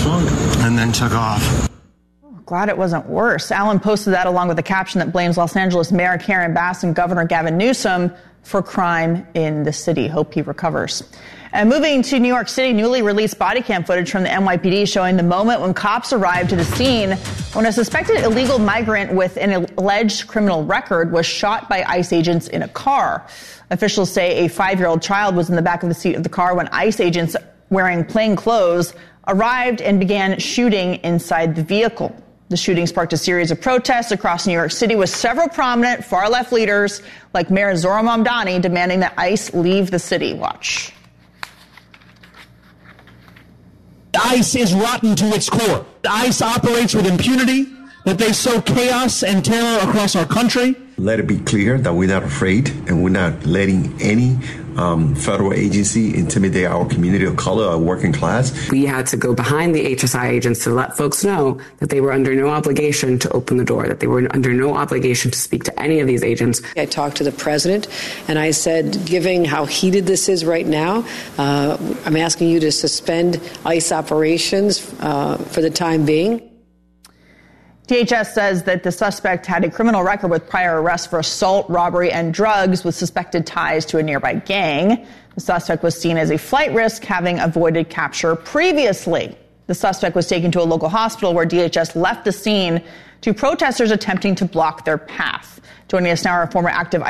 and then took off. Glad it wasn't worse. Allen posted that along with a caption that blames Los Angeles Mayor Karen Bass and Governor Gavin Newsom for crime in the city. Hope he recovers. And moving to New York City, newly released body cam footage from the NYPD showing the moment when cops arrived to the scene when a suspected illegal migrant with an alleged criminal record was shot by ICE agents in a car. Officials say a 5-year-old child was in the back of the seat of the car when ICE agents wearing plain clothes arrived and began shooting inside the vehicle. The shooting sparked a series of protests across New York City with several prominent far-left leaders like Mayor Zohran Mamdani demanding that ICE leave the city. Watch. ICE is rotten to its core. ICE operates with impunity, that they sow chaos and terror across our country. Let it be clear that we're not afraid and we're not letting any federal agency intimidate our community of color, our working class. We had to go behind the HSI agents to let folks know that they were under no obligation to open the door, that they were under no obligation to speak to any of these agents. I talked to the president and I said, given how heated this is right now, I'm asking you to suspend ICE operations for the time being. DHS says that the suspect had a criminal record with prior arrests for assault, robbery, and drugs with suspected ties to a nearby gang. The suspect was seen as a flight risk, having avoided capture previously. The suspect was taken to a local hospital where DHS left the scene to protesters attempting to block their path. Joining us now are former acting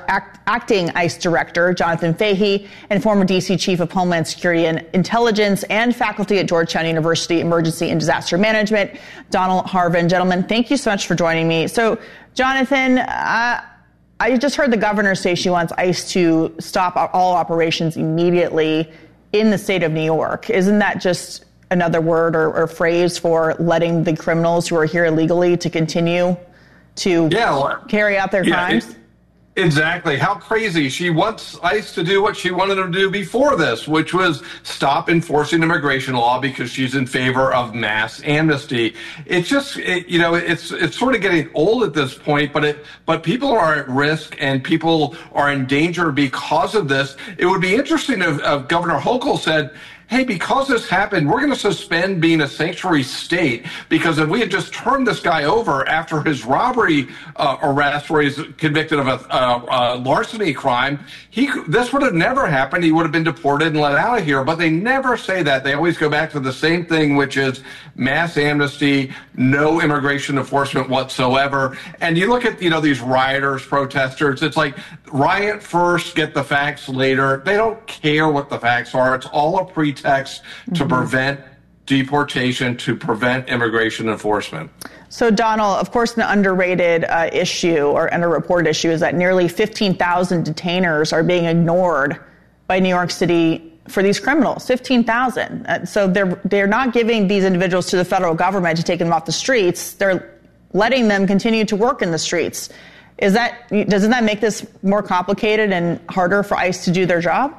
ICE Director Jonathan Fahey and former D.C. Chief of Homeland Security and Intelligence and faculty at Georgetown University Emergency and Disaster Management, Donald Harvin. Gentlemen, thank you so much for joining me. So, Jonathan, I just heard the governor say she wants ICE to stop all operations immediately in the state of New York. Isn't that just another word or phrase for letting the criminals who are here illegally to continue to carry out their crimes? Exactly. How crazy. She wants ICE to do what she wanted to do before this, which was stop enforcing immigration law because she's in favor of mass amnesty. It's just, it's sort of getting old at this point, but people are at risk and people are in danger because of this. It would be interesting if Governor Hochul said, hey, because this happened, we're going to suspend being a sanctuary state, because if we had just turned this guy over after his robbery arrest where he's convicted of a larceny crime, this would have never happened. He would have been deported and let out of here. But they never say that. They always go back to the same thing, which is mass amnesty, no immigration enforcement whatsoever. And you look at, these rioters, protesters, it's like riot first, get the facts later. They don't care what the facts are. It's all a pretext to prevent deportation, to prevent immigration enforcement. So, Donald, of course, the underrated issue or underreported issue is that nearly 15,000 detainers are being ignored by New York City for these criminals. 15,000. So they're not giving these individuals to the federal government to take them off the streets. They're letting them continue to work in the streets. Doesn't that make this more complicated and harder for ICE to do their job?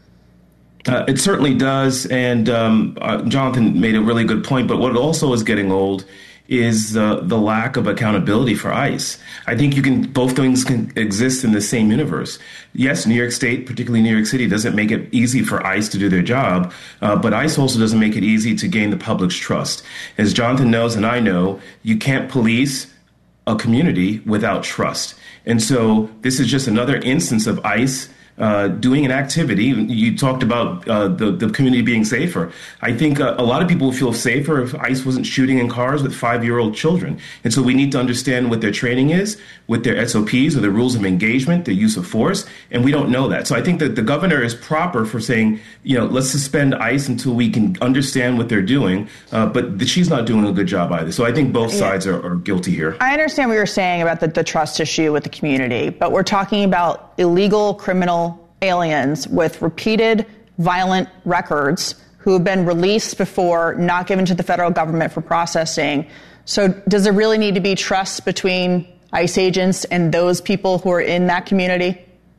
It certainly does, and Jonathan made a really good point, but what also is getting old is the lack of accountability for ICE. I think both things can exist in the same universe. Yes, New York State, particularly New York City, doesn't make it easy for ICE to do their job, but ICE also doesn't make it easy to gain the public's trust. As Jonathan knows and I know, you can't police a community without trust. And so this is just another instance of ICE doing an activity. You talked about the community being safer. I think a lot of people would feel safer if ICE wasn't shooting in cars with 5-year-old children. And so we need to understand what their training is, what their SOPs or their rules of engagement, their use of force, and we don't know that. So I think that the governor is proper for saying, let's suspend ICE until we can understand what they're doing, but she's not doing a good job either. So I think both sides are guilty here. I understand what you're saying about the trust issue with the community, but we're talking about illegal criminal aliens with repeated violent records who have been released before, not given to the federal government for processing. So does there really need to be trust between ICE agents and those people who are in that community?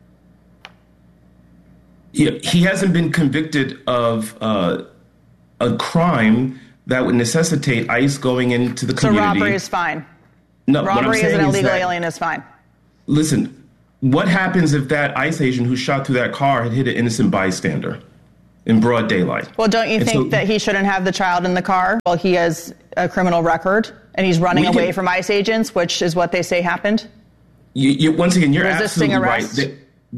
Yeah, he hasn't been convicted of a crime that would necessitate ICE going into the community. So robbery is fine? No, robbery as an illegal alien is fine? Listen, what happens if that ICE agent who shot through that car had hit an innocent bystander? in broad daylight. Well, don't you think that he shouldn't have the child in the car while he has a criminal record and he's running away from ICE agents, which is what they say happened? Once again, you're resisting arrest? Right.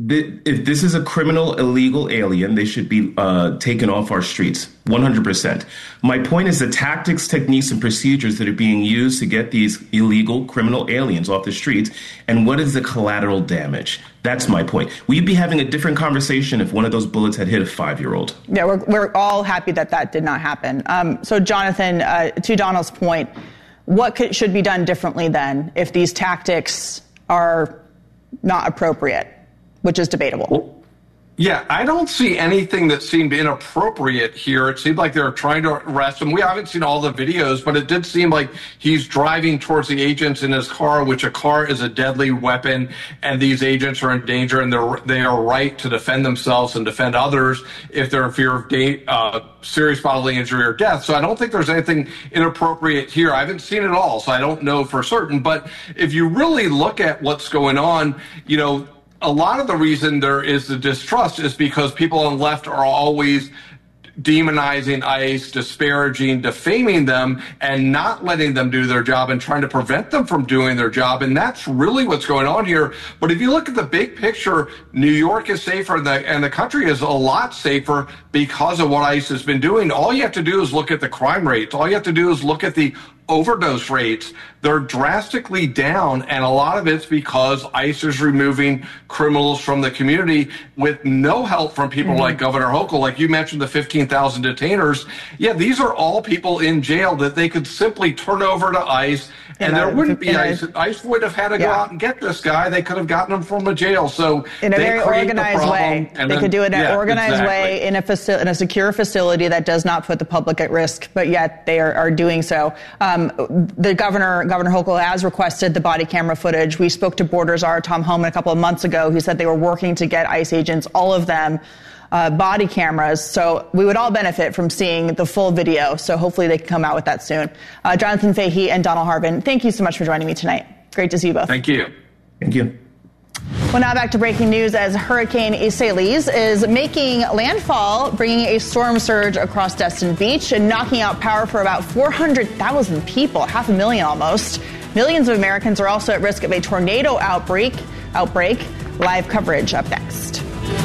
If this is a criminal, illegal alien, they should be taken off our streets, 100%. My point is the tactics, techniques, and procedures that are being used to get these illegal criminal aliens off the streets, and what is the collateral damage? That's my point. We'd be having a different conversation if one of those bullets had hit a 5-year-old. Yeah, we're all happy that did not happen. So, Jonathan, to Donald's point, what should be done differently then if these tactics are not appropriate? Which is debatable. Yeah, I don't see anything that seemed inappropriate here. It seemed like they were trying to arrest him. We haven't seen all the videos, but it did seem like he's driving towards the agents in his car, which a car is a deadly weapon, and these agents are in danger, and they are right to defend themselves and defend others if they're in fear of serious bodily injury or death. So I don't think there's anything inappropriate here. I haven't seen it all, so I don't know for certain. But if you really look at what's going on, you know, a lot of the reason there is the distrust is because people on the left are always demonizing ICE, disparaging, defaming them, and not letting them do their job and trying to prevent them from doing their job. And that's really what's going on here. But if you look at the big picture, New York is safer and the country is a lot safer because of what ICE has been doing. All you have to do is look at the crime rates. All you have to do is look at the overdose rates. They're drastically down, and a lot of it's because ICE is removing criminals from the community with no help from people like Governor Hochul. Like you mentioned, the 15,000 detainers. Yeah, these are all people in jail that they could simply turn over to ICE, and there wouldn't be ICE. ICE would have had to go out and get this guy. They could have gotten him from a jail. So in a very organized way, they could do it in an organized way in a secure facility that does not put the public at risk, but yet they are doing so. The Governor Hochul has requested the body camera footage. We spoke to Borders Czar Tom Homan a couple of months ago. He said they were working to get ICE agents, all of them, body cameras. So we would all benefit from seeing the full video. So hopefully they can come out with that soon. Jonathan Fahey and Donald Harvin, thank you so much for joining me tonight. Great to see you both. Thank you. Thank you. Well, now back to breaking news as Hurricane Isaias is making landfall, bringing a storm surge across Destin Beach and knocking out power for about 400,000 people, 500,000 almost. Millions of Americans are also at risk of a tornado outbreak. Live coverage up next.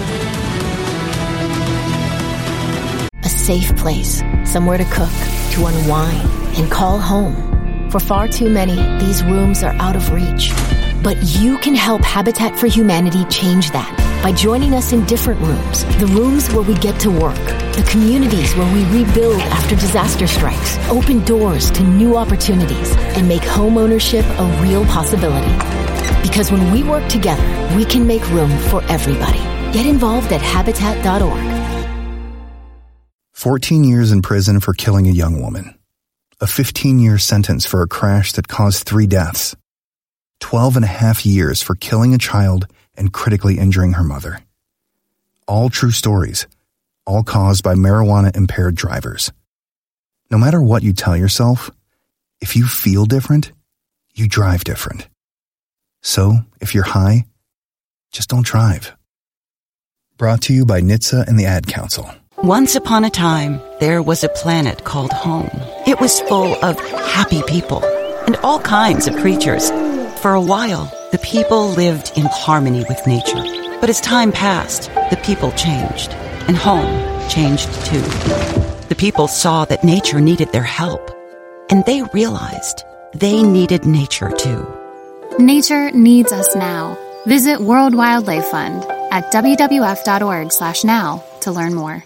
A safe place, somewhere to cook, to unwind, and call home. For far too many, these rooms are out of reach. But you can help Habitat for Humanity change that by joining us in different rooms. The rooms where we get to work. The communities where we rebuild after disaster strikes. Open doors to new opportunities and make home ownership a real possibility. Because when we work together, we can make room for everybody. Get involved at Habitat.org. 14 years in prison for killing a young woman. A 15-year sentence for a crash that caused 3 deaths. 12 and a half years for killing a child and critically injuring her mother. All true stories, all caused by marijuana-impaired drivers. No matter what you tell yourself, if you feel different, you drive different. So, if you're high, just don't drive. Brought to you by NHTSA and the Ad Council. Once upon a time, there was a planet called home. It was full of happy people and all kinds of creatures. For a while, the people lived in harmony with nature. But as time passed, the people changed, and home changed too. The people saw that nature needed their help, and they realized they needed nature too. Nature needs us now. Visit World Wildlife Fund at WWF.org/now to learn more.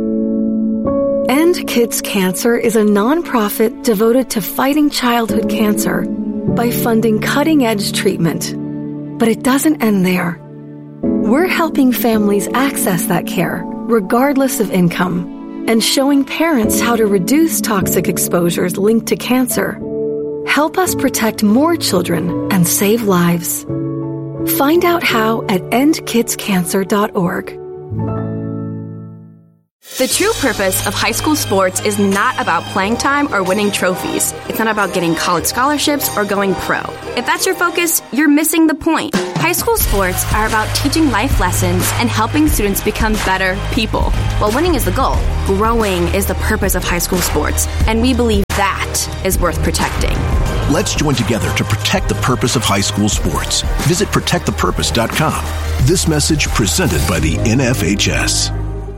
End Kids Cancer is a nonprofit devoted to fighting childhood cancer by funding cutting-edge treatment. But it doesn't end there. We're helping families access that care, regardless of income, and showing parents how to reduce toxic exposures linked to cancer. Help us protect more children and save lives. Find out how at endkidscancer.org. The true purpose of high school sports is not about playing time or winning trophies. It's not about getting college scholarships or going pro. If that's your focus, you're missing the point. High school sports are about teaching life lessons and helping students become better people. While winning is the goal, growing is the purpose of high school sports, and we believe that is worth protecting. Let's join together to protect the purpose of high school sports. Visit protectthepurpose.com. This message presented by the NFHS.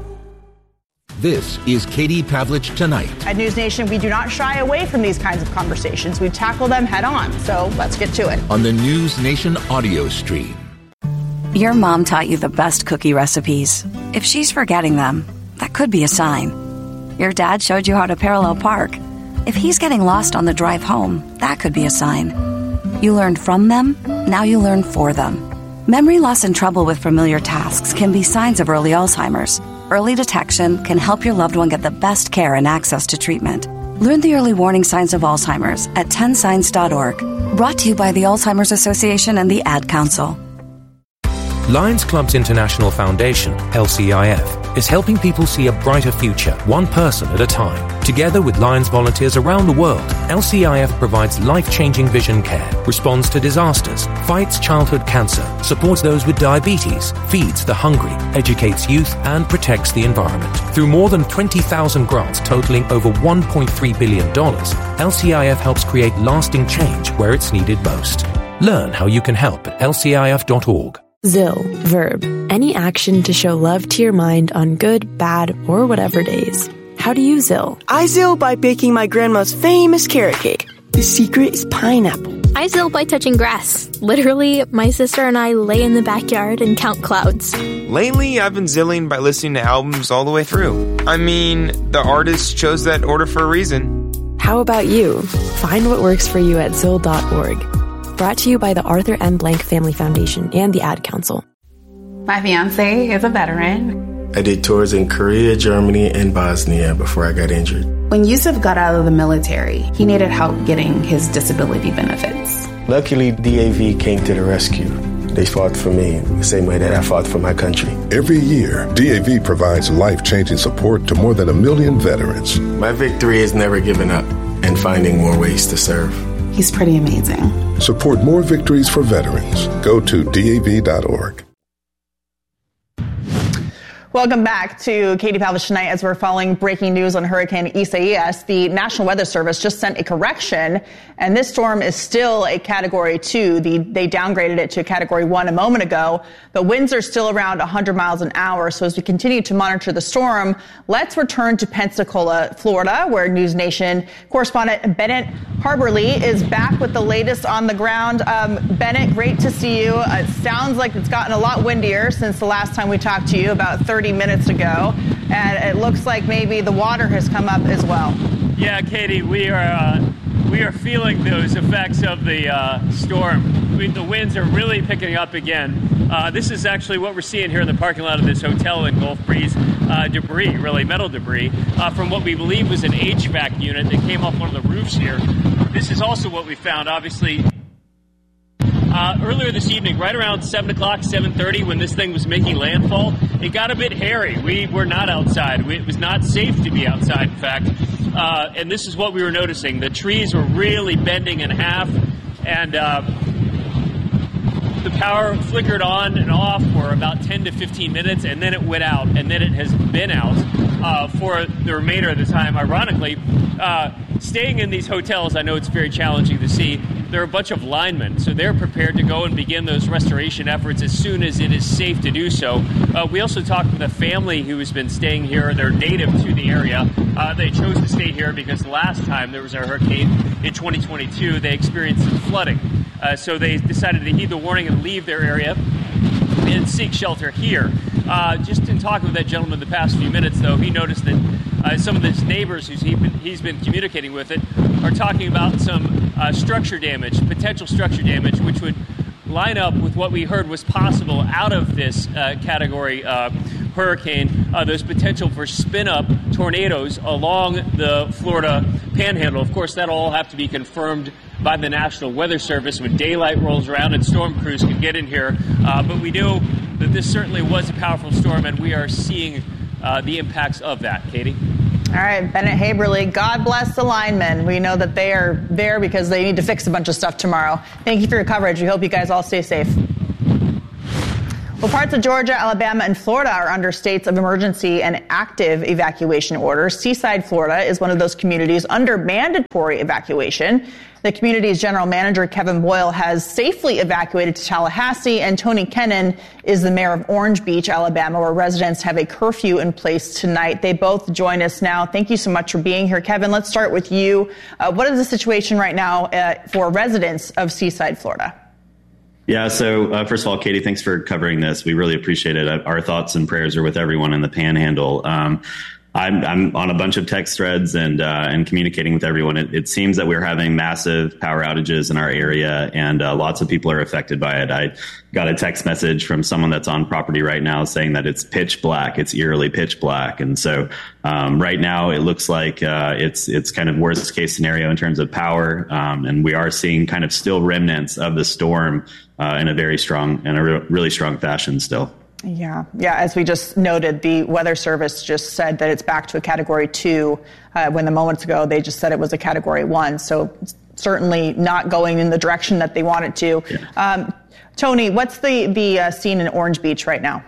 This is Katie Pavlich Tonight. At News Nation, we do not shy away from these kinds of conversations. We tackle them head on. So let's get to it. On the News Nation audio stream. Your mom taught you the best cookie recipes. If she's forgetting them, that could be a sign. Your dad showed you how to parallel park. If he's getting lost on the drive home, that could be a sign. You learned from them, now you learn for them. Memory loss and trouble with familiar tasks can be signs of early Alzheimer's. Early detection can help your loved one get the best care and access to treatment. Learn the early warning signs of Alzheimer's at 10signs.org. Brought to you by the Alzheimer's Association and the Ad Council. Lions Club's International Foundation, LCIF, is helping people see a brighter future, one person at a time. Together with Lions volunteers around the world, LCIF provides life-changing vision care, responds to disasters, fights childhood cancer, supports those with diabetes, feeds the hungry, educates youth, and protects the environment. Through more than 20,000 grants totaling over $1.3 billion, LCIF helps create lasting change where it's needed most. Learn how you can help at lcif.org. ZIL, verb, any action to show love to your mind on good, bad, or whatever days. How do you ZIL? I ZIL by baking my grandma's famous carrot cake. The secret is pineapple. I ZIL by touching grass. Literally, my sister and I lay in the backyard and count clouds. Lately, I've been zilling by listening to albums all the way through. I mean, the artist chose that order for a reason. How about you? Find what works for you at ZIL.org. Brought to you by the Arthur M. Blank Family Foundation and the Ad Council. My fiance is a veteran. I did tours in Korea, Germany, and Bosnia before I got injured. When Yusuf got out of the military, he needed help getting his disability benefits. Luckily, DAV came to the rescue. They fought for me the same way that I fought for my country. Every year, DAV provides life-changing support to more than 1 million veterans. My victory is never giving up and finding more ways to serve. He's pretty amazing. Support more victories for veterans. Go to DAV.org. Welcome back to Katie Pavlich Tonight as we're following breaking news on Hurricane Isaias. The National Weather Service just sent a correction, and this storm is still a Category 2. They downgraded it to a Category 1 a moment ago. The winds are still around 100 miles an hour. So as we continue to monitor the storm, let's return to Pensacola, Florida, where News Nation correspondent Bennett Harberly is back with the latest on the ground. Bennett, great to see you. It sounds like it's gotten a lot windier since the last time we talked to you about 30 minutes ago, and it looks like maybe the water has come up as well. Yeah, Katie, we are feeling those effects of the storm. The winds are really picking up again. This is actually what we're seeing here in the parking lot of this hotel in Gulf Breeze. Debris, really metal debris, from what we believe was an HVAC unit that came off one of the roofs here. This is also what we found, obviously. Earlier this evening, right around 7 o'clock, 7:30, when this thing was making landfall, it got a bit hairy. We were not outside. It was not safe to be outside, in fact. And this is what we were noticing. The trees were really bending in half, and the power flickered on and off for about 10 to 15 minutes, and then it went out, and then it has been out for the remainder of the time. Ironically, staying in these hotels, I know it's very challenging to see. There are a bunch of linemen, so they're prepared to go and begin those restoration efforts as soon as it is safe to do so. We also talked with a family who has been staying here. They're native to the area. They chose to stay here because last time there was a hurricane in 2022, they experienced some flooding. So they decided to heed the warning and leave their area and seek shelter here. Just in talking with that gentleman the past few minutes, though, he noticed that some of his neighbors he's been communicating with are talking about some structure damage, potential structure damage, which would line up with what we heard was possible out of this category hurricane, those potential for spin-up tornadoes along the Florida panhandle. Of course, that'll all have to be confirmed by the National Weather Service when daylight rolls around and storm crews can get in here. But we know that this certainly was a powerful storm, and we are seeing the impacts of that. Katie? All right, Bennett Haberly, God bless the linemen. We know that they are there because they need to fix a bunch of stuff tomorrow. Thank you for your coverage. We hope you guys all stay safe. Well, parts of Georgia, Alabama, and Florida are under states of emergency and active evacuation orders. Seaside, Florida is one of those communities under mandatory evacuation. The community's general manager, Kevin Boyle, has safely evacuated to Tallahassee, and Tony Kennan is the mayor of Orange Beach, Alabama, where residents have a curfew in place tonight. They both join us now. Thank you so much for being here. Kevin, let's start with you. What is the situation right now for residents of Seaside, Florida? Yeah, so first of all, Katie, thanks for covering this. We really appreciate it. Our thoughts and prayers are with everyone in the Panhandle. I'm on a bunch of text threads and communicating with everyone. It seems that we're having massive power outages in our area, and lots of people are affected by it. I got a text message from someone that's on property right now saying that it's pitch black. It's eerily pitch black. And so right now it looks like it's kind of worst case scenario in terms of power. And we are seeing kind of still remnants of the storm in a very strong and really strong fashion still. Yeah. As we just noted, the Weather Service just said that it's back to a Category 2 when the moments ago they just said it was a Category 1. So certainly not going in the direction that they want it to. Yeah. Tony, what's the scene in Orange Beach right now?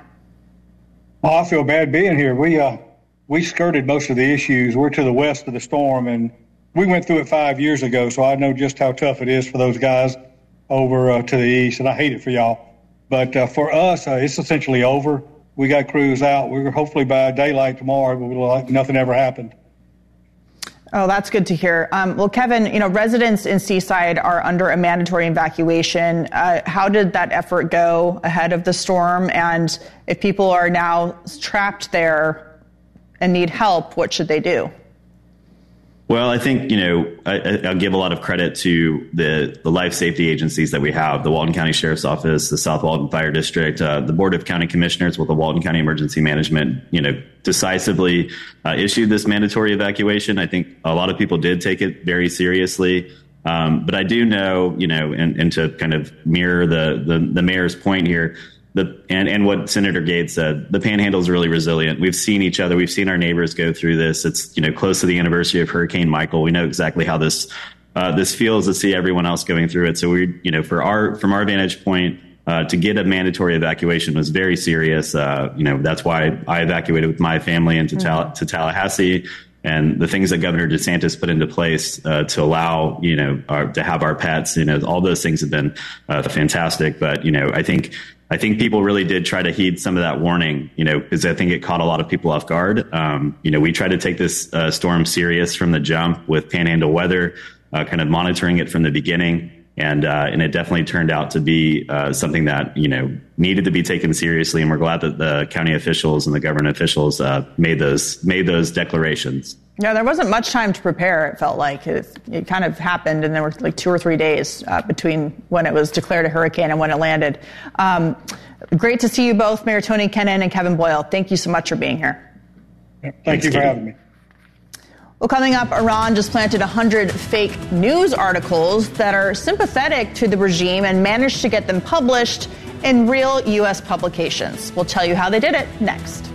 Well, I feel bad being here. We skirted most of the issues. We're to the west of the storm, and we went through it 5 years ago, so I know just how tough it is for those guys over to the east, and I hate it for y'all. But for us, it's essentially over. We got crews out. We're hopefully by daylight tomorrow, but like nothing ever happened. Oh, that's good to hear. Well, Kevin, residents in Seaside are under a mandatory evacuation. How did that effort go ahead of the storm? And if people are now trapped there and need help, what should they do? Well, I think, I'll give a lot of credit to the life safety agencies that we have, the Walton County Sheriff's Office, the South Walton Fire District, the Board of County Commissioners with the Walton County Emergency Management, decisively issued this mandatory evacuation. I think a lot of people did take it very seriously. But I do know, and to kind of mirror the mayor's point here, and what Senator Gates said, the Panhandle is really resilient. We've seen each other. We've seen our neighbors go through this. It's, close to the anniversary of Hurricane Michael. We know exactly how this feels to see everyone else going through it. So we, from our vantage point, to get a mandatory evacuation was very serious. That's why I evacuated with my family into to Tallahassee. And the things that Governor DeSantis put into place to allow, to have our pets, all those things have been fantastic. But, I think people really did try to heed some of that warning, because I think it caught a lot of people off guard. We tried to take this storm serious from the jump with Panhandle weather, kind of monitoring it from the beginning. And it definitely turned out to be something that, needed to be taken seriously. And we're glad that the county officials and the government officials made those declarations. Yeah, there wasn't much time to prepare, it felt like. It kind of happened, and there were like 2 or 3 days between when it was declared a hurricane and when it landed. Great to see you both, Mayor Tony Kennan and Kevin Boyle. Thank you so much for being here. Thank you for having me. Well, coming up, Iran just planted 100 fake news articles that are sympathetic to the regime and managed to get them published in real U.S. publications. We'll tell you how they did it next.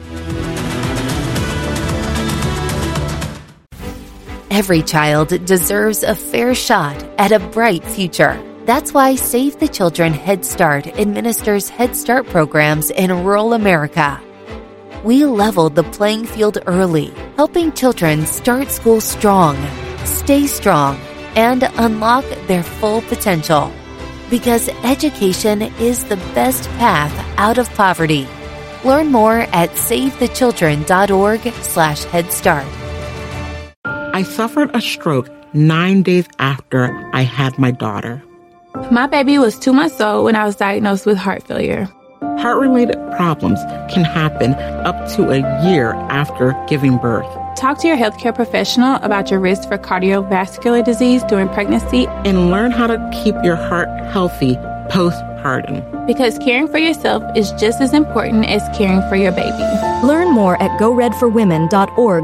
Every child deserves a fair shot at a bright future. That's why Save the Children Head Start administers Head Start programs in rural America. We leveled the playing field early, helping children start school strong, stay strong, and unlock their full potential. Because education is the best path out of poverty. Learn more at SaveTheChildren.org/Head Start. I suffered a stroke 9 days after I had my daughter. My baby was 2 months old when I was diagnosed with heart failure. Heart-related problems can happen up to a year after giving birth. Talk to your healthcare professional about your risk for cardiovascular disease during pregnancy. And learn how to keep your heart healthy postpartum. Because caring for yourself is just as important as caring for your baby. Learn more at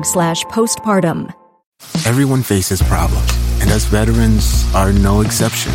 goredforwomen.org/postpartum. Everyone faces problems, and us veterans are no exception.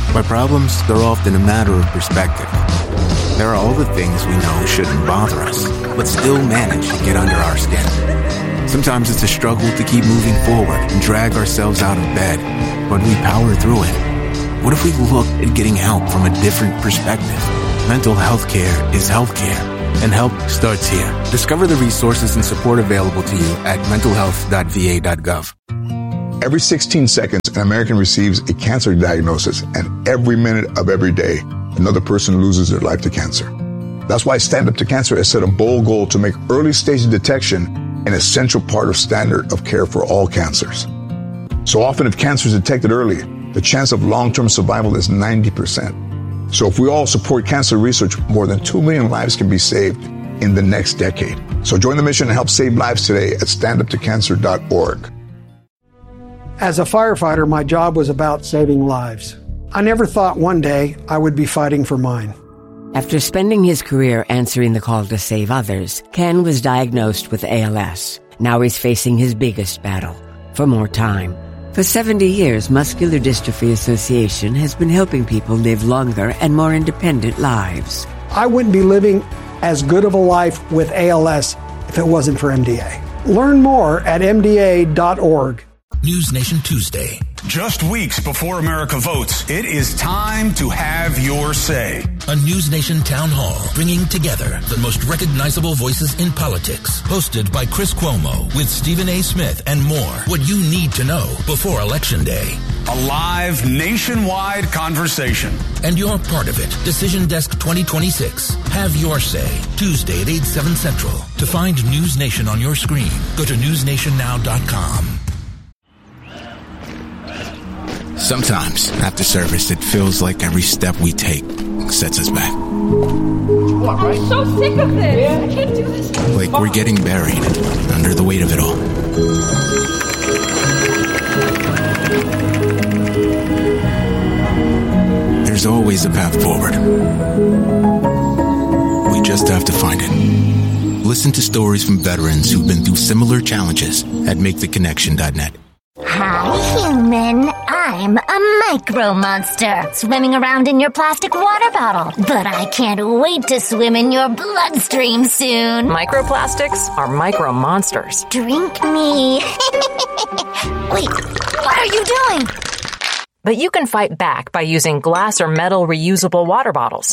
But problems, they're often a matter of perspective. There are all the things we know shouldn't bother us, but still manage to get under our skin. Sometimes it's a struggle to keep moving forward and drag ourselves out of bed, but we power through it. What if we looked at getting help from a different perspective? Mental health care is healthcare, and help starts here. Discover the resources and support available to you at mentalhealth.va.gov. Every 16 seconds, an American receives a cancer diagnosis, and every minute of every day, another person loses their life to cancer. That's why Stand Up to Cancer has set a bold goal to make early stage detection an essential part of standard of care for all cancers. So often, if cancer is detected early, the chance of long-term survival is 90%. So if we all support cancer research, more than 2 million lives can be saved in the next decade. So join the mission and help save lives today at standuptocancer.org. As a firefighter, my job was about saving lives. I never thought one day I would be fighting for mine. After spending his career answering the call to save others, Ken was diagnosed with ALS. Now he's facing his biggest battle, for more time. For 70 years, Muscular Dystrophy Association has been helping people live longer and more independent lives. I wouldn't be living as good of a life with ALS if it wasn't for MDA. Learn more at MDA.org. News Nation Tuesday. Just weeks before America votes, it is time to have your say. A News Nation town hall bringing together the most recognizable voices in politics. Hosted by Chris Cuomo with Stephen A. Smith and more. What you need to know before Election Day. A live nationwide conversation. And you're part of it. Decision Desk 2026. Have your say. Tuesday at 8/7 Central. To find News Nation on your screen, go to newsnationnow.com. Sometimes, after service, it feels like every step we take sets us back. I'm so sick of this. I can't do this. Like we're getting buried under the weight of it all. There's always a path forward. We just have to find it. Listen to stories from veterans who've been through similar challenges at MakeTheConnection.net. Hi, human. I'm a micro monster swimming around in your plastic water bottle. But I can't wait to swim in your bloodstream soon. Microplastics are micro monsters. Drink me. Wait, what are you doing? But you can fight back by using glass or metal reusable water bottles.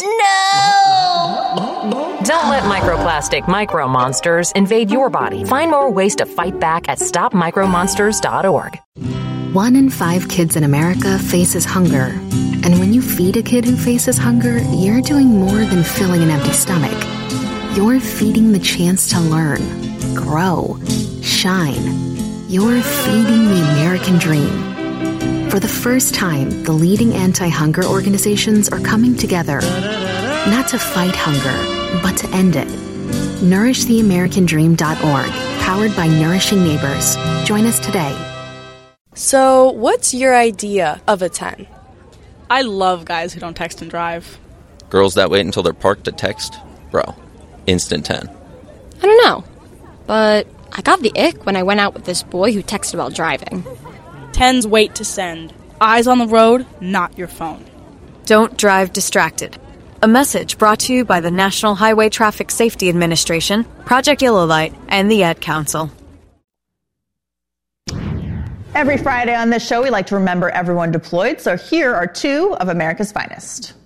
No! Don't let microplastic micro monsters invade your body. Find more ways to fight back at stopmicromonsters.org. 1 in 5 kids in America faces hunger. And when you feed a kid who faces hunger, you're doing more than filling an empty stomach. You're feeding the chance to learn, grow, shine. You're feeding the American dream. For the first time, the leading anti-hunger organizations are coming together, not to fight hunger, but to end it. NourishTheAmericanDream.org, powered by Nourishing Neighbors. Join us today. So, what's your idea of a 10? I love guys who don't text and drive. Girls that wait until they're parked to text? Bro, instant 10. I don't know, but I got the ick when I went out with this boy who texted while driving. 10s wait to send. Eyes on the road, not your phone. Don't drive distracted. A message brought to you by the National Highway Traffic Safety Administration, Project Yellow Light, and the Ad Council. Every Friday on this show, we like to remember everyone deployed, so here are 2 of America's finest.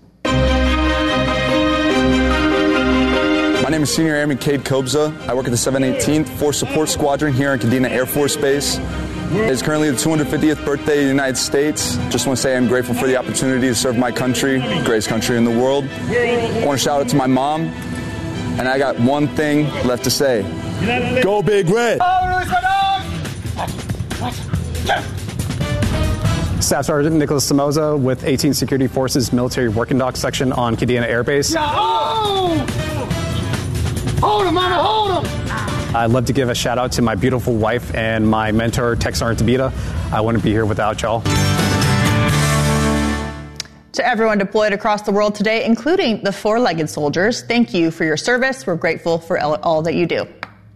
My name is Senior Airman Cade Kobza. I work at the 718th Force Support Squadron here in Kadena Air Force Base. It's currently the 250th birthday of the United States. Just want to say I'm grateful for the opportunity to serve my country, the greatest country in the world. I want to shout out to my mom, and I got one thing left to say. Go Big Red! Staff Sergeant Nicholas Somoza with 18th Security Forces Military Working Dock Section on Kadena Air Base. Hold him, mama, hold him! I'd love to give a shout out to my beautiful wife and my mentor, Tech Sergeant Tabita. I wouldn't be here without y'all. To everyone deployed across the world today, including the 4-legged soldiers, thank you for your service. We're grateful for all that you do.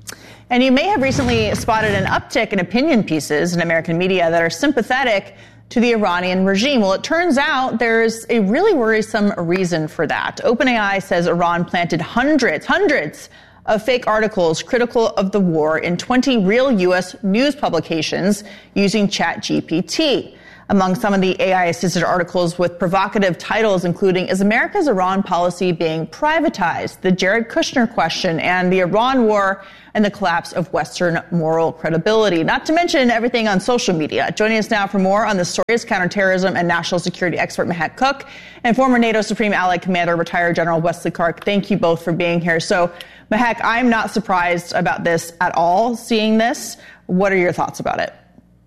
And you may have recently spotted an uptick in opinion pieces in American media that are sympathetic to the Iranian regime. Well, it turns out there's a really worrisome reason for that. OpenAI says Iran planted hundreds of fake articles critical of the war in 20 real U.S. news publications using ChatGPT. Among some of the AI-assisted articles with provocative titles including "Is America's Iran Policy Being Privatized?", "The Jared Kushner Question," and "The Iran War and the Collapse of Western Moral Credibility," not to mention everything on social media. Joining us now for more on the story is counterterrorism and national security expert Mahek Cook and former NATO Supreme Allied Commander, retired General Wesley Clark. Thank you both for being here. So, Mahek, I'm not surprised about this at all, seeing this. What are your thoughts about it?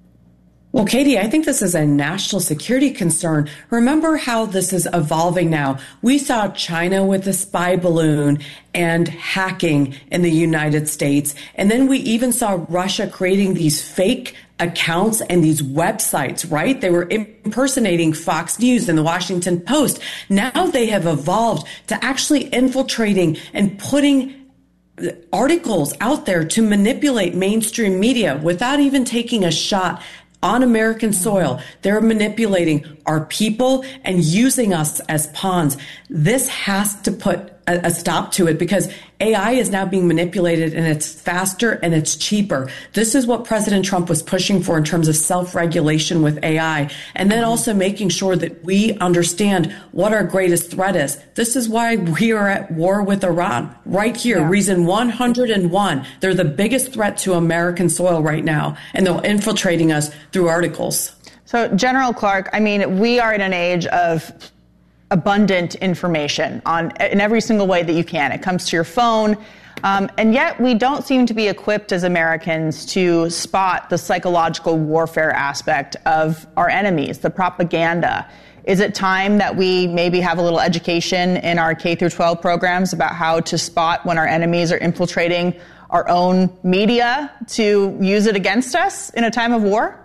Well, Katie, I think this is a national security concern. Remember how this is evolving now. We saw China with the spy balloon and hacking in the United States. And then we even saw Russia creating these fake accounts and these websites, right? They were impersonating Fox News and the Washington Post. Now they have evolved to actually infiltrating and putting articles out there to manipulate mainstream media without even taking a shot on American soil. They're manipulating our people and using us as pawns. This has to put a stop to it because AI is now being manipulated and it's faster and it's cheaper. This is what President Trump was pushing for in terms of self-regulation with AI. And then also making sure that we understand what our greatest threat is. This is why we are at war with Iran right here. Yeah. Reason 101. They're the biggest threat to American soil right now. And they're infiltrating us through articles. So General Clark, I mean, we are in an age of abundant information in every single way that you can. It comes to your phone. And yet we don't seem to be equipped as Americans to spot the psychological warfare aspect of our enemies, the propaganda. Is it time that we maybe have a little education in our K through 12 programs about how to spot when our enemies are infiltrating our own media to use it against us in a time of war?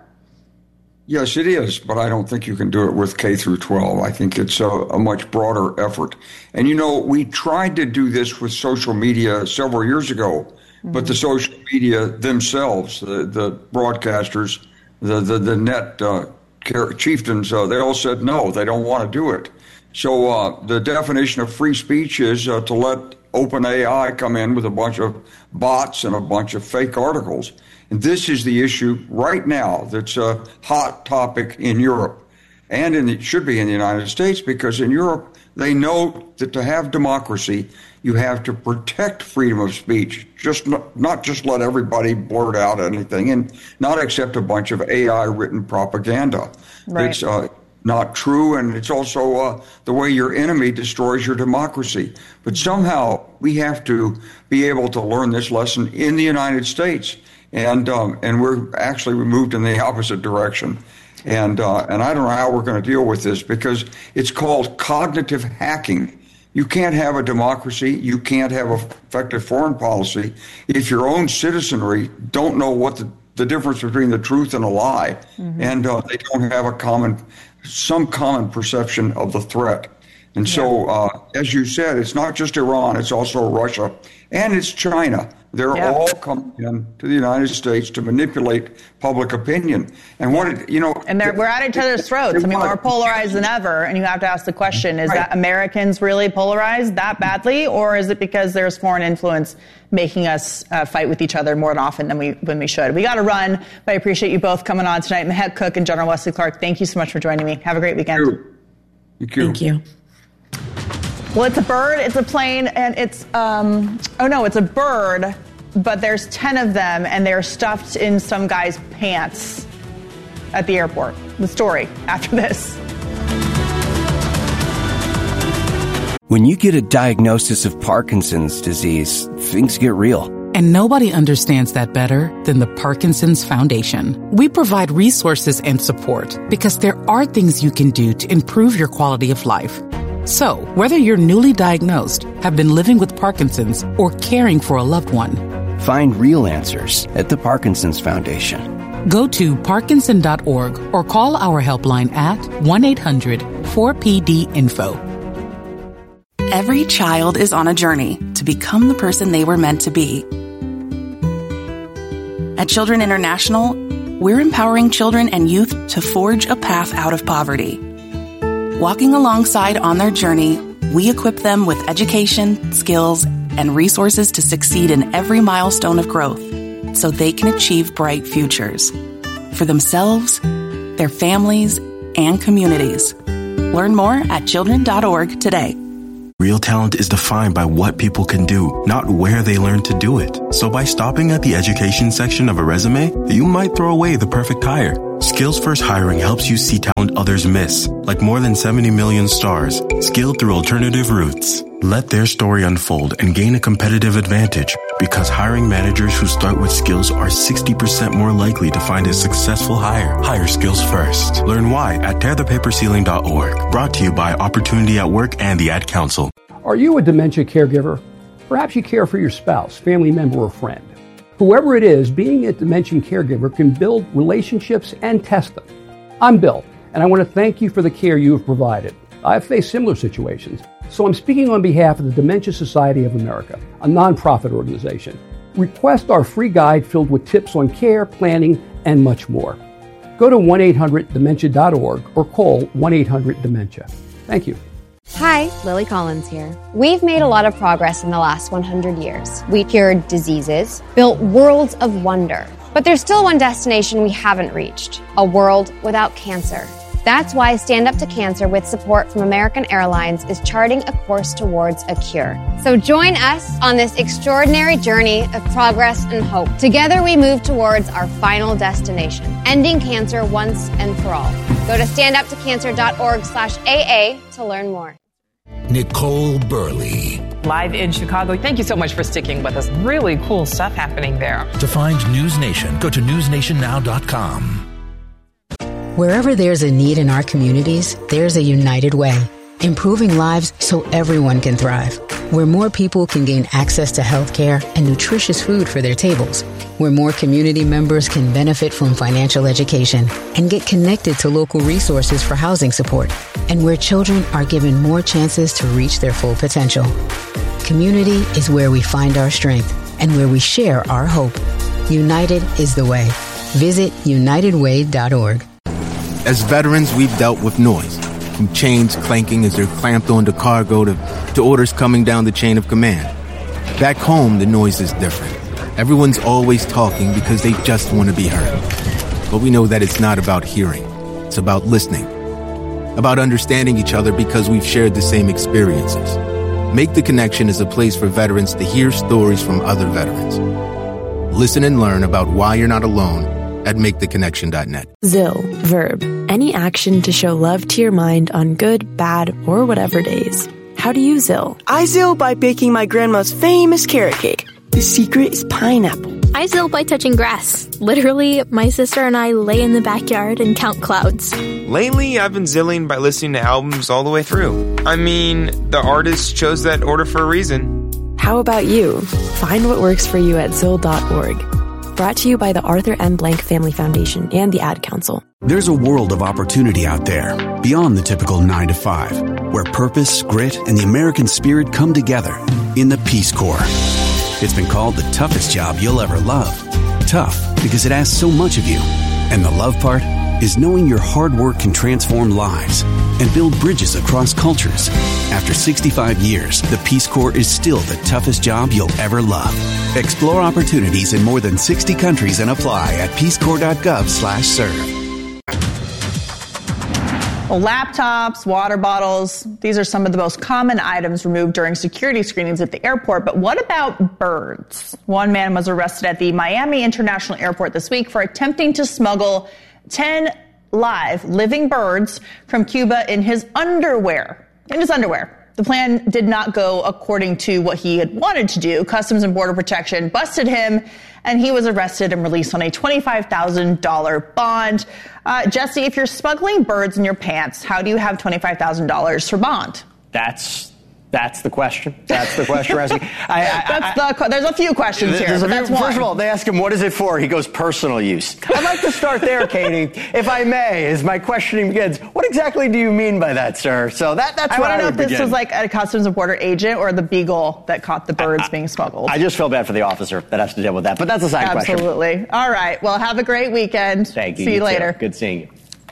Yes, it is, but I don't think you can do it with K through 12. I think it's a much broader effort. And, you know, we tried to do this with social media several years ago, but the social media themselves, the broadcasters, the net chieftains, they all said no, they don't want to do it. So the definition of free speech is to let OpenAI come in with a bunch of bots and a bunch of fake articles. And this is the issue right now that's a hot topic in Europe, and it should be in the United States, because in Europe, they know that to have democracy, you have to protect freedom of speech, not just let everybody blurt out anything and not accept a bunch of AI-written propaganda. Right. It's not true, and it's also the way your enemy destroys your democracy. But somehow we have to be able to learn this lesson in the United States. And we're actually moved in the opposite direction. And I don't know how we're going to deal with this, because it's called cognitive hacking. You can't have a democracy. You can't have effective foreign policy if your own citizenry don't know what the difference between the truth and a lie. Mm-hmm. And they don't have some common perception of the threat. And so, as you said, it's not just Iran, it's also Russia, and it's China. They're all coming in to the United States to manipulate public opinion. And we're at each other's throats. I mean, more polarized than ever. And you have to ask the question, is that Americans really polarized that badly? Or is it because there's foreign influence making us fight with each other more often than we should? We got to run, but I appreciate you both coming on tonight. Mahek Cook and General Wesley Clark, thank you so much for joining me. Have a great weekend. Thank you. Thank you. Well, it's a bird, it's a plane, and it's a bird, but there's 10 of them, and they're stuffed in some guy's pants at the airport. The story after this. When you get a diagnosis of Parkinson's disease, things get real. And nobody understands that better than the Parkinson's Foundation. We provide resources and support because there are things you can do to improve your quality of life. So, whether you're newly diagnosed, have been living with Parkinson's, or caring for a loved one, find real answers at the Parkinson's Foundation. Go to Parkinson.org or call our helpline at 1-800-4PD-INFO. Every child is on a journey to become the person they were meant to be. At Children International, we're empowering children and youth to forge a path out of poverty. Walking alongside on their journey, we equip them with education, skills, and resources to succeed in every milestone of growth so they can achieve bright futures for themselves, their families, and communities. Learn more at children.org today. Real talent is defined by what people can do, not where they learn to do it. So by stopping at the education section of a resume, you might throw away the perfect hire. Skills First Hiring helps you see talent others miss, like more than 70 million stars, skilled through alternative routes. Let their story unfold and gain a competitive advantage, because hiring managers who start with skills are 60% more likely to find a successful hire. Hire skills first. Learn why at tearthepaperceiling.org. Brought to you by Opportunity at Work and the Ad Council. Are you a dementia caregiver? Perhaps you care for your spouse, family member, or friend. Whoever it is, being a dementia caregiver can build relationships and test them. I'm Bill, and I want to thank you for the care you have provided. I've faced similar situations, so I'm speaking on behalf of the Dementia Society of America, a nonprofit organization. Request our free guide filled with tips on care, planning, and much more. Go to 1-800-DEMENTIA.org or call 1-800-DEMENTIA. Thank you. Hi, Lily Collins here. We've made a lot of progress in the last 100 years. We cured diseases, built worlds of wonder. But there's still one destination we haven't reached, a world without cancer. That's why Stand Up to Cancer, with support from American Airlines, is charting a course towards a cure. So join us on this extraordinary journey of progress and hope. Together we move towards our final destination, ending cancer once and for all. Go to standuptocancer.org/AA to learn more. Nicole Burley. Live in Chicago. Thank you so much for sticking with us. Really cool stuff happening there. To find News Nation, go to newsnationnow.com. Wherever there's a need in our communities, there's a United Way, improving lives so everyone can thrive. Where more people can gain access to health care and nutritious food for their tables. Where more community members can benefit from financial education and get connected to local resources for housing support. And where children are given more chances to reach their full potential. Community is where we find our strength and where we share our hope. United is the way. Visit unitedway.org. As veterans, we've dealt with noise, from chains clanking as they're clamped onto cargo to orders coming down the chain of command. Back home, the noise is different. Everyone's always talking because they just want to be heard. But we know that it's not about hearing. It's about listening. About understanding each other because we've shared the same experiences. Make the Connection is a place for veterans to hear stories from other veterans. Listen and learn about why you're not alone at maketheconnection.net. ZIL, verb, any action to show love to your mind on good, bad, or whatever days. How do you ZIL? I ZIL by baking my grandma's famous carrot cake. The secret is pineapple. I ZIL by touching grass. Literally, my sister and I lay in the backyard and count clouds. Lately, I've been zilling by listening to albums all the way through. I mean, the artist chose that order for a reason. How about you? Find what works for you at ZIL.org. Brought to you by the Arthur M. Blank Family Foundation and the Ad Council. There's a world of opportunity out there, beyond the typical 9 to 5, where purpose, grit, and the American spirit come together in the Peace Corps. It's been called the toughest job you'll ever love. Tough because it asks so much of you. And the love part is knowing your hard work can transform lives and build bridges across cultures. After 65 years, the Peace Corps is still the toughest job you'll ever love. Explore opportunities in more than 60 countries and apply at peacecorps.gov/serve. Well, laptops, water bottles, these are some of the most common items removed during security screenings at the airport. But what about birds? One man was arrested at the Miami International Airport this week for attempting to smuggle 10 live living birds from Cuba in his underwear. The plan did not go according to what he had wanted to do. Customs and Border Protection busted him, and he was arrested and released on a $25,000 bond. Jesse, if you're smuggling birds in your pants, how do you have $25,000 for bond? That's That's the question. That's the question we're asking. There's a few questions here. First of all, they ask him, what is it for? He goes, personal use. I'd like to start there, Katie, if I may, as my questioning begins. What exactly do you mean by that, sir? So that's what I would begin. I want to know if this was like a Customs and Border agent or the beagle that caught the birds being smuggled. I just feel bad for the officer that has to deal with that, but that's a side question. Absolutely. All right. Well, have a great weekend. Thank you. See you later. Good seeing you.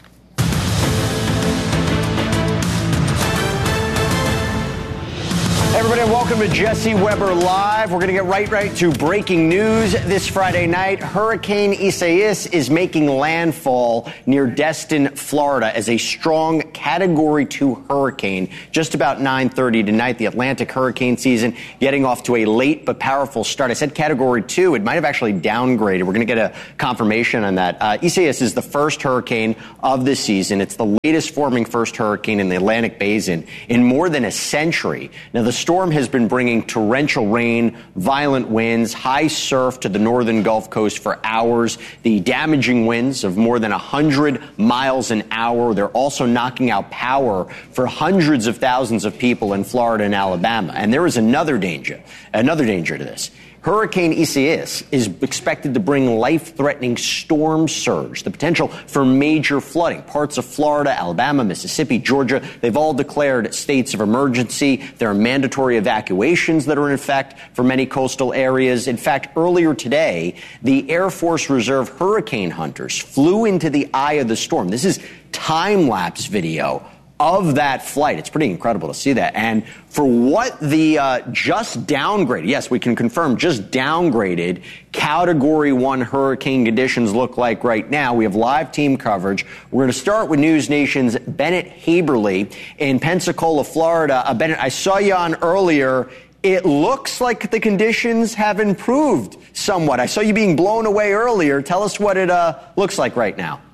Everybody, welcome to Jesse Weber Live. We're going to get right to breaking news this Friday night. Hurricane Isaias is making landfall near Destin, Florida, as a strong Category 2 hurricane. Just about 9:30 tonight, the Atlantic hurricane season getting off to a late but powerful start. I said Category 2. It might have actually downgraded. We're going to get a confirmation on that. Isaias is the first hurricane of this season. It's the latest forming first hurricane in the Atlantic Basin in more than a century. Now, the storm has been bringing torrential rain, violent winds, high surf to the northern Gulf Coast for hours. The damaging winds of more than 100 miles an hour. They're also knocking out power for hundreds of thousands of people in Florida and Alabama. And there is another danger to this. Hurricane Isaias is expected to bring life-threatening storm surge, the potential for major flooding. Parts of Florida, Alabama, Mississippi, Georgia, they've all declared states of emergency. There are mandatory evacuations that are in effect for many coastal areas. In fact, earlier today, the Air Force Reserve hurricane hunters flew into the eye of the storm. This is time-lapse video of that flight. It's pretty incredible to see that. And for what the just downgraded, yes, we can confirm, just downgraded Category 1 hurricane conditions look like right now, we have live team coverage. We're going to start with News Nation's Bennett Haberly in Pensacola, Florida. Bennett, I saw you on earlier. It looks like the conditions have improved somewhat. I saw you being blown away earlier. Tell us what it looks like right now.